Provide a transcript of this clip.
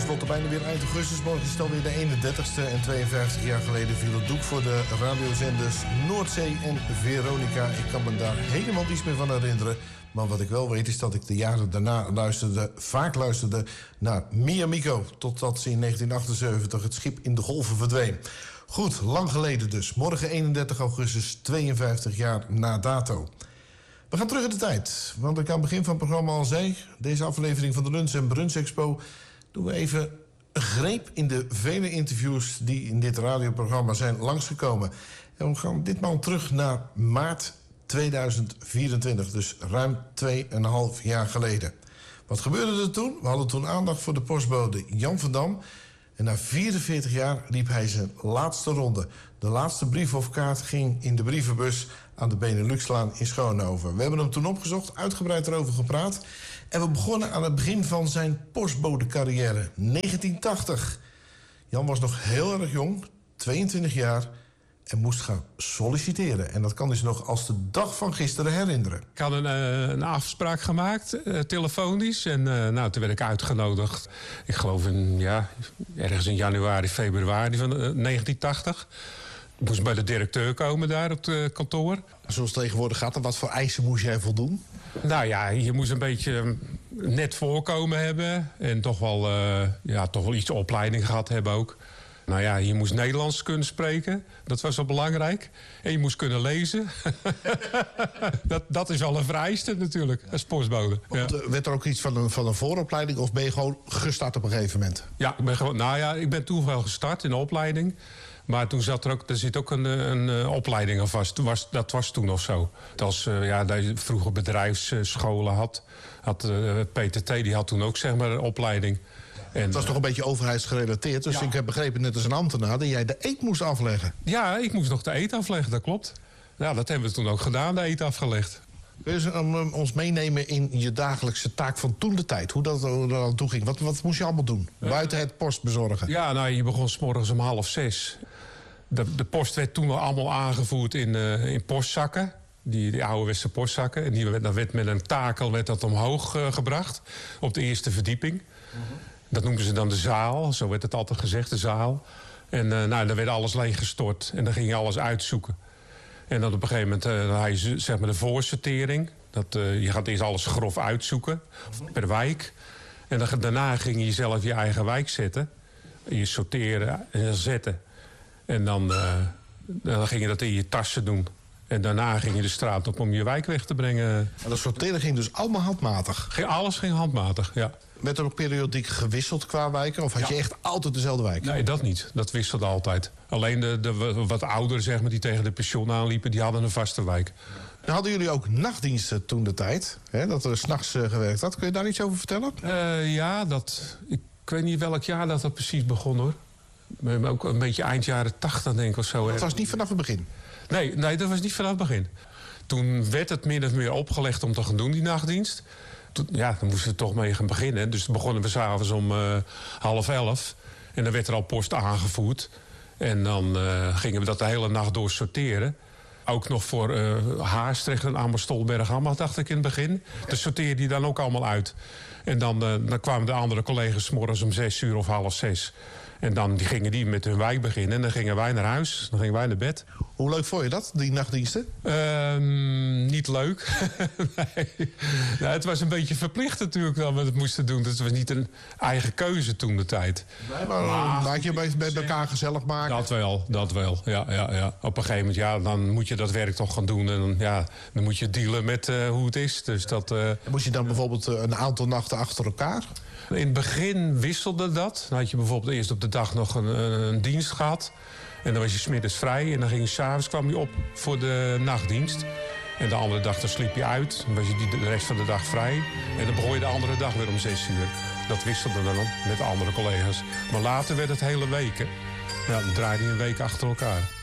tenslotte bijna weer eind augustus. Morgen is het alweer de 31ste en 52 jaar geleden viel het doek voor de radiozenders Noordzee en Veronica. Ik kan me daar helemaal niets meer van herinneren. Maar wat ik wel weet is dat ik de jaren daarna vaak luisterde naar Miamico. Totdat ze in 1978 het schip in de golven verdween. Goed, lang geleden dus. Morgen 31 augustus, 52 jaar na dato. We gaan terug in de tijd. Want ik aan het begin van het programma al zei, deze aflevering van de Lunch en Brunch Expo doen we even een greep in de vele interviews die in dit radioprogramma zijn langsgekomen. En we gaan ditmaal terug naar maart 2024, dus ruim 2,5 jaar geleden. Wat gebeurde er toen? We hadden toen aandacht voor de postbode Jan van Dam. En na 44 jaar liep hij zijn laatste ronde. De laatste brief of kaart ging in de brievenbus aan de Beneluxlaan in Schoonhoven. We hebben hem toen opgezocht, uitgebreid erover gepraat. En we begonnen aan het begin van zijn postbodecarrière, 1980. Jan was nog heel erg jong, 22 jaar, en moest gaan solliciteren. En dat kan dus nog als de dag van gisteren herinneren. Ik had een afspraak gemaakt, telefonisch. En toen werd ik uitgenodigd. Ik geloof ergens in januari, februari van 1980. Ik moest bij de directeur komen daar op het kantoor. Zoals het tegenwoordig gaat, en wat voor eisen moest jij voldoen? Nou ja, je moest een beetje net voorkomen hebben. En toch wel iets opleiding gehad hebben ook. Nou ja, je moest Nederlands kunnen spreken. Dat was wel belangrijk. En je moest kunnen lezen. dat is wel een vereiste natuurlijk, als postbode. Ja. Werd er ook iets van een vooropleiding of ben je gewoon gestart op een gegeven moment? Ja, ik ben toen wel gestart in de opleiding. Maar toen zit ook een opleiding aan vast. Dat was toen of zo. Als je vroeger bedrijfsscholen had PTT, die had toen ook zeg maar een opleiding. En, het was toch een beetje overheidsgerelateerd. Dus ik heb begrepen, net als een ambtenaar, dat jij de eed moest afleggen. Ja, ik moest nog de eed afleggen, dat klopt. Ja, dat hebben we toen ook gedaan, de eed afgelegd. Kun je ons meenemen in je dagelijkse taak van toen de tijd? Hoe dat aan toe ging? Wat moest je allemaal doen? Buiten het post bezorgen? Ja, je begon 's morgens om 5:30. De post werd toen al allemaal aangevoerd in postzakken. Die ouderwetse postzakken. En dat werd met een takel dat omhoog gebracht. Op de eerste verdieping. Dat noemden ze dan de zaal. Zo werd het altijd gezegd, de zaal. En dan werd alles leeggestort. En dan ging je alles uitzoeken. En dan op een gegeven moment had je zeg maar de voorsortering. Je gaat eerst alles grof uitzoeken. Per wijk. En daarna ging je zelf je eigen wijk zetten. Je sorteren en zetten. En dan ging je dat in je tassen doen. En daarna ging je de straat op om je wijk weg te brengen. Maar dat sorteren ging dus allemaal handmatig? Alles ging handmatig, ja. Werd er ook periodiek gewisseld qua wijken? Of had je echt altijd dezelfde wijk? Nee, dat niet. Dat wisselde altijd. Alleen de wat ouderen, zeg maar, die tegen de pensioen aanliepen, die hadden een vaste wijk. En hadden jullie ook nachtdiensten toen de tijd? Hè, dat er 's nachts gewerkt had. Kun je daar iets over vertellen? Ik weet niet welk jaar dat precies begon, hoor. Maar ook een beetje eind jaren 80, denk ik, of zo. Dat was niet vanaf het begin? Nee, dat was niet vanaf het begin. Toen werd het min of meer opgelegd om te gaan doen, die nachtdienst. Dan moesten we toch mee gaan beginnen. Dus toen begonnen we 's avonds om 10:30. En dan werd er al post aangevoerd. En dan gingen we dat de hele nacht door sorteren. Ook nog voor Haastrecht en Amersfoort-Berghamma, dacht ik in het begin. Dus sorteerde die dan ook allemaal uit. En dan kwamen de andere collega's 's morgens om 6:00 of 5:30. En die gingen met hun wijk beginnen. En dan gingen wij naar huis. Dan gingen wij naar bed. Hoe leuk vond je dat, die nachtdiensten? Niet leuk. Nee. Nou, het was een beetje verplicht natuurlijk dat we het moesten doen. Het was niet een eigen keuze toen de tijd. Nee, maar laat je bij elkaar gezellig maken. Dat wel. Ja. Op een gegeven moment, dan moet je dat werk toch gaan doen. En dan moet je dealen met hoe het is. Dus moest je dan bijvoorbeeld een aantal nachten achter elkaar? In het begin wisselde dat. Dan had je bijvoorbeeld eerst op de dag nog een dienst gehad. En dan was je 's middags vrij. En dan ging je 's avonds kwam je op voor de nachtdienst. En de andere dag dan sliep je uit. Dan was je de rest van de dag vrij. En dan begon je de andere dag weer om 6:00. Dat wisselde dan op met andere collega's. Maar later werd het hele weken. Dan draaide je een week achter elkaar.